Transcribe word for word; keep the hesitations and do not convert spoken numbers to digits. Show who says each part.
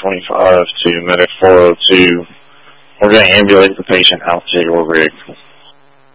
Speaker 1: twenty-five to medic four oh two. We're going to ambulate the patient out to your rig.